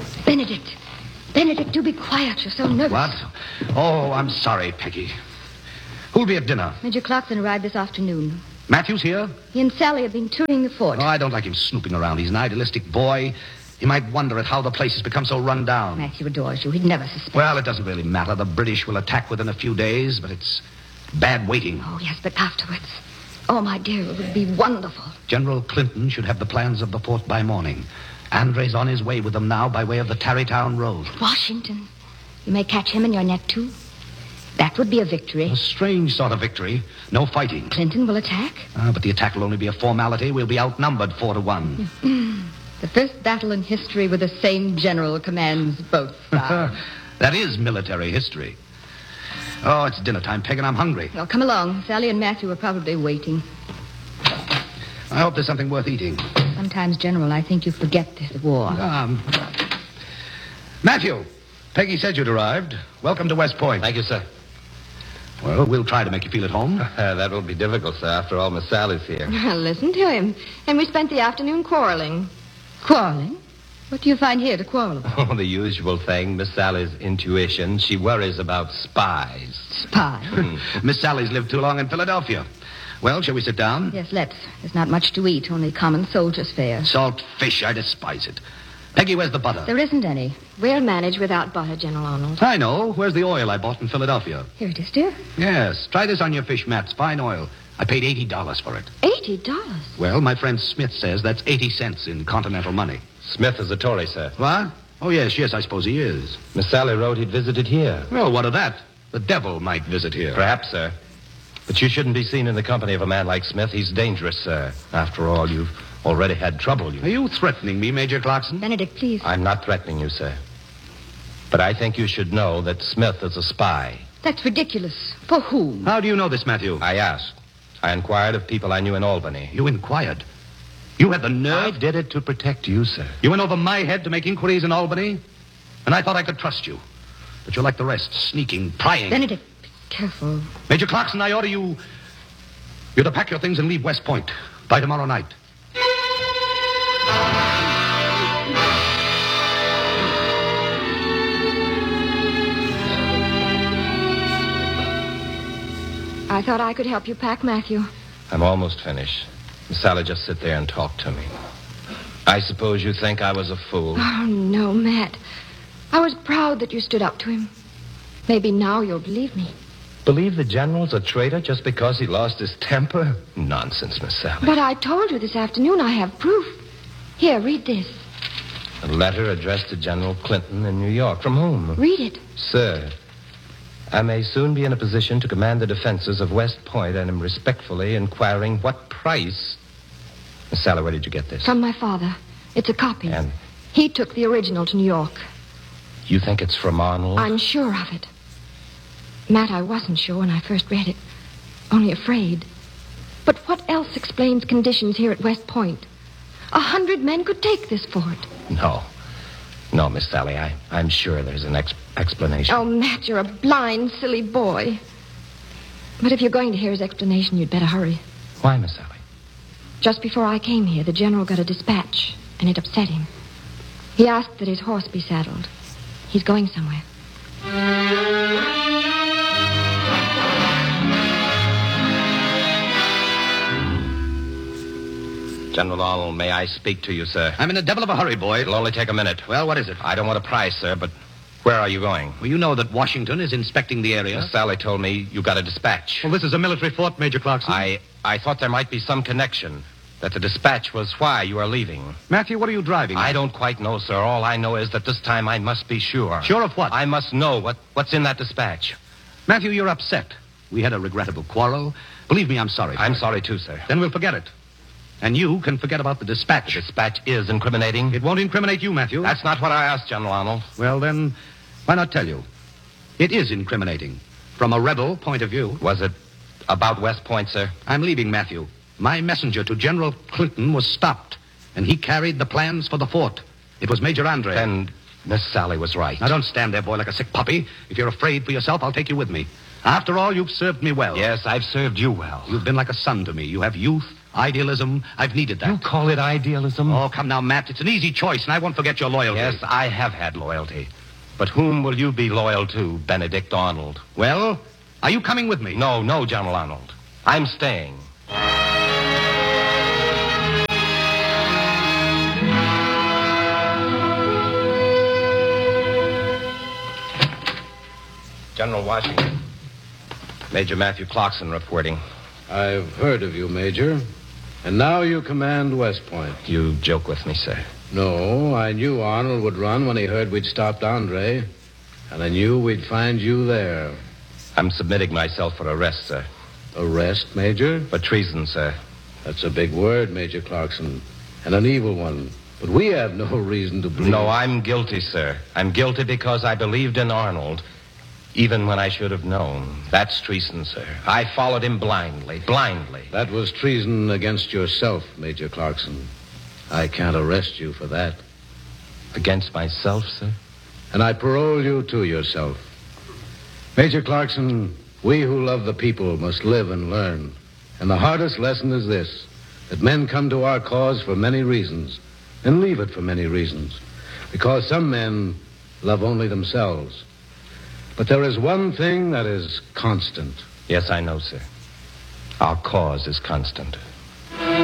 Benedict. Benedict, do be quiet. You're so nervous. What? Oh, I'm sorry, Peggy. Who'll be at dinner? Major Clarkson arrived this afternoon. Matthew's here? He and Sally have been touring the fort. Oh, I don't like him snooping around. He's an idealistic boy. He might wonder at how the place has become so run down. Matthew adores you. He'd never suspect. Well, it doesn't really matter. The British will attack within a few days, but it's bad waiting. Oh, yes, but afterwards. Oh, my dear, it would be wonderful. General Clinton should have the plans of the fort by morning. Andre's on his way with them now by way of the Tarrytown Road. Washington. You may catch him in your net, too. That would be a victory. A strange sort of victory. No fighting. Clinton will attack? But the attack will only be a formality. We'll be outnumbered 4-1. The first battle in history where the same general commands both sides. That is military history. Oh, it's dinner time, Peg, and I'm hungry. Well, come along. Sally and Matthew are probably waiting. I hope there's something worth eating. Sometimes, General, I think you forget this war. Matthew, Peggy said you'd arrived. Welcome to West Point. Thank you, sir. Well, we'll try to make you feel at home. That will be difficult, sir. After all, Miss Sally's here. Listen to him. And we spent the afternoon quarreling. Quarreling? What do you find here to quarrel about? Oh, the usual thing. Miss Sally's intuition. She worries about spies. Spies? Miss Sally's lived too long in Philadelphia. Well, shall we sit down? Yes, let's. There's not much to eat, only common soldier's fare. Salt fish, I despise it. Peggy, where's the butter? There isn't any. We'll manage without butter, General Arnold. I know. Where's the oil I bought in Philadelphia? Here it is, dear. Yes. Try this on your fish, Matt. It's fine oil. I paid $80 for it. $80? Well, my friend Smith says that's 80 cents in continental money. Smith is a Tory, sir. What? Oh, yes, I suppose he is. Miss Sally wrote he'd visited here. Well, what of that? The devil might visit here. Perhaps, sir. But you shouldn't be seen in the company of a man like Smith. He's dangerous, sir. After all, you've already had trouble. Are you threatening me, Major Clarkson? Benedict, please. I'm not threatening you, sir. But I think you should know that Smith is a spy. That's ridiculous. For whom? How do you know this, Matthew? I asked. I inquired of people I knew in Albany. You inquired? You had the nerve? I did it to protect you, sir. You went over my head to make inquiries in Albany? And I thought I could trust you. But you're like the rest, sneaking, prying. Benedict, be careful. Major Clarkson, I order you... You're to pack your things and leave West Point by tomorrow night. I thought I could help you pack, Matthew. I'm almost finished. Miss Sally, just sit there and talk to me. I suppose you think I was a fool. Oh, no, Matt. I was proud that you stood up to him. Maybe now you'll believe me. Believe the general's a traitor just because he lost his temper? Nonsense, Miss Sally. But I told you this afternoon I have proof. Here, read this. A letter addressed to General Clinton in New York. From whom? Read it. Sir, I may soon be in a position to command the defenses of West Point and am respectfully inquiring what price... Miss Sally, where did you get this? From my father. It's a copy. And he took the original to New York. you think it's from Arnold? I'm sure of it. Matt, I wasn't sure when I first read it. Only afraid. But what else explains conditions here at West Point? 100 men could take this fort. No. No, Miss Sally, I'm sure there's an explanation. Oh, Matt, you're a blind, silly boy. But if you're going to hear his explanation, you'd better hurry. Why, Miss Sally? Just before I came here, the general got a dispatch, and it upset him. He asked that his horse be saddled. He's going somewhere. General Arnold, may I speak to you, sir? I'm in a devil of a hurry, boy. It'll only take a minute. Well, what is it? I don't want a prize, sir, but where are you going? Well, you know that Washington is inspecting the area. Miss Sally told me you got a dispatch. Well, this is a military fort, Major Clarkson. I thought there might be some connection. That the dispatch was why you are leaving. Matthew, what are you driving at? I don't quite know, sir. All I know is that this time I must be sure. Sure of what? I must know what's in that dispatch. Matthew, you're upset. We had a regrettable quarrel. Believe me, I'm sorry. I'm sorry, too, sir. Then we'll forget it. And you can forget about the dispatch. The dispatch is incriminating. It won't incriminate you, Matthew. That's not what I asked, General Arnold. Well, then, why not tell you? It is incriminating. From a rebel point of view. Was it about West Point, sir? I'm leaving, Matthew. My messenger to General Clinton was stopped, and he carried the plans for the fort. It was Major Andre. Then Miss Sally was right. Now, don't stand there, boy, like a sick puppy. If you're afraid for yourself, I'll take you with me. After all, you've served me well. Yes, I've served you well. You've been like a son to me. You have youth, Idealism, I've needed that. You call it idealism? Oh, come now, Matt. It's an easy choice, and I won't forget your loyalty. Yes, I have had loyalty. But whom will you be loyal to, Benedict Arnold? Well, are you coming with me? No, General Arnold. I'm staying. General Washington. Major Matthew Clarkson reporting. I've heard of you, Major. And now you command West Point. You joke with me, sir. No, I knew Arnold would run when he heard we'd stopped Andre. And I knew we'd find you there. I'm submitting myself for arrest, sir. Arrest, Major? For treason, sir. That's a big word, Major Clarkson. And an evil one. But we have no reason to believe... No, I'm guilty, sir. I'm guilty because I believed in Arnold, even when I should have known. That's treason, sir. I followed him blindly. That was treason against yourself, Major Clarkson. I can't arrest you for that. Against myself, sir? And I parole you to yourself. Major Clarkson, we who love the people must live and learn. And the hardest lesson is this, that men come to our cause for many reasons, and leave it for many reasons. Because some men love only themselves. But there is one thing that is constant. Yes, I know, sir. Our cause is constant.